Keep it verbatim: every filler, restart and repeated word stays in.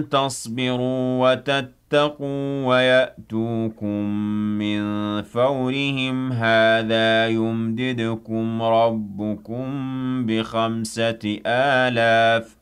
تَصْبِرُوا وَتَتَّقُوا وَيَأْتُوكُم مِّن فَوْرِهِمْ هَٰذَا يُمْدِدْكُمْ رَبُّكُم بِخَمْسَةِ آلَافٍ